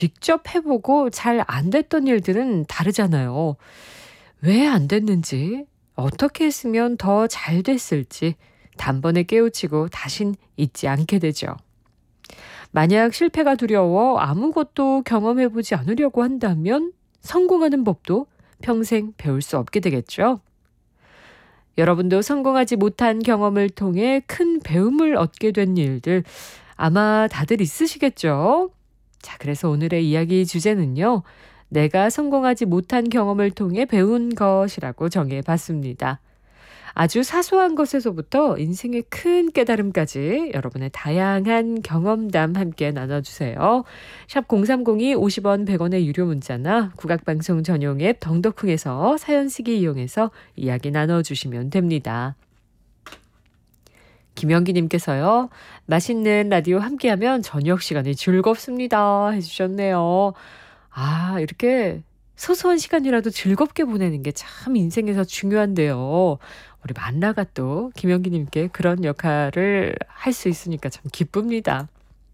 직접 해보고 잘 안 됐던 일들은 다르잖아요. 왜 안 됐는지, 어떻게 했으면 더 잘 됐을지 단번에 깨우치고 다신 잊지 않게 되죠. 만약 실패가 두려워 아무것도 경험해보지 않으려고 한다면 성공하는 법도 평생 배울 수 없게 되겠죠. 여러분도 성공하지 못한 경험을 통해 큰 배움을 얻게 된 일들 아마 다들 있으시겠죠? 자, 그래서 오늘의 이야기 주제는요. 내가 성공하지 못한 경험을 통해 배운 것이라고 정해봤습니다. 아주 사소한 것에서부터 인생의 큰 깨달음까지 여러분의 다양한 경험담 함께 나눠주세요. 샵 0302 50원 100원의 유료 문자나 국악방송 전용 앱 덩덕흥에서 사연 쓰기 이용해서 이야기 나눠주시면 됩니다. 김영기님께서요. 맛있는 라디오 함께하면 저녁 시간이 즐겁습니다 해주셨네요. 아, 이렇게 소소한 시간이라도 즐겁게 보내는 게 참 인생에서 중요한데요. 우리 만나가 또 김영기님께 그런 역할을 할 수 있으니까 참 기쁩니다.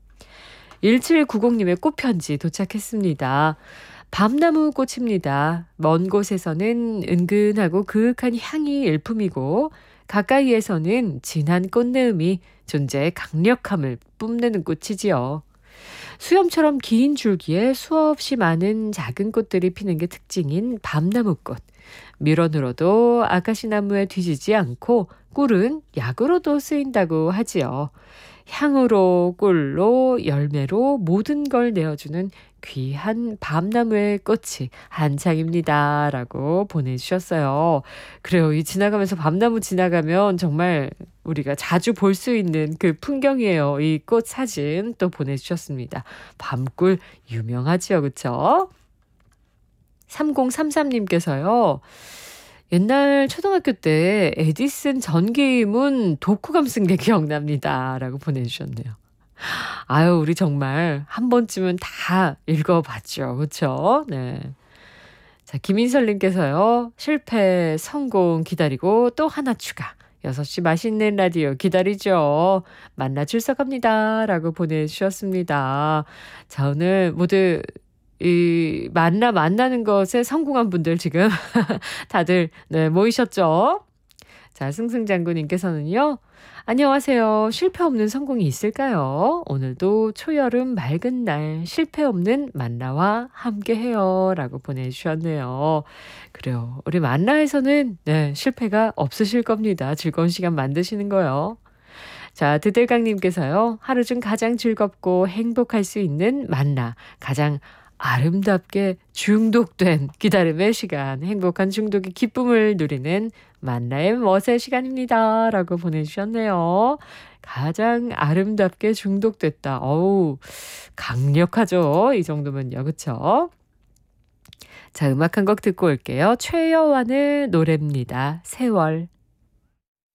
1790님의 꽃편지 도착했습니다. 밤나무 꽃입니다. 먼 곳에서는 은근하고 그윽한 향이 일품이고 가까이에서는 진한 꽃내음이 존재의 강력함을 뽐내는 꽃이지요. 수염처럼 긴 줄기에 수없이 많은 작은 꽃들이 피는 게 특징인 밤나무꽃. 밀원으로도 아카시나무에 뒤지지 않고 꿀은 약으로도 쓰인다고 하지요. 향으로 꿀로 열매로 모든 걸 내어주는 귀한 밤나무의 꽃이 한창입니다. 라고 보내주셨어요. 그래요. 이 지나가면서 밤나무 지나가면 정말 우리가 자주 볼 수 있는 그 풍경이에요. 이 꽃 사진 또 보내주셨습니다. 밤꿀 유명하지요. 그쵸? 3033님께서요. 옛날 초등학교 때 에디슨 전기문 독후감 쓴 게 기억납니다. 라고 보내주셨네요. 아유, 우리 정말 한 번쯤은 다 읽어봤죠. 그쵸? 네. 자, 김인설님께서요. 실패, 성공 기다리고 또 하나 추가. 6시 맛있는 라디오 기다리죠. 만나 출석합니다. 라고 보내주셨습니다. 자, 오늘 모두 이 만나는 것에 성공한 분들 지금 다들 네, 모이셨죠? 자, 승승장구님께서는요. 안녕하세요. 실패 없는 성공이 있을까요? 오늘도 초여름 맑은 날 실패 없는 만나와 함께해요. 라고 보내주셨네요. 그래요. 우리 만나에서는 네, 실패가 없으실 겁니다. 즐거운 시간 만드시는 거요. 자, 드들강님께서요. 하루 중 가장 즐겁고 행복할 수 있는 만나. 가장 아름답게 중독된 기다림의 시간, 행복한 중독의 기쁨을 누리는 만나의 멋의 시간입니다. 라고 보내주셨네요. 가장 아름답게 중독됐다. 어우, 강력하죠. 이 정도면요. 그쵸? 자, 음악 한 곡 듣고 올게요. 최여완의 노래입니다. 세월.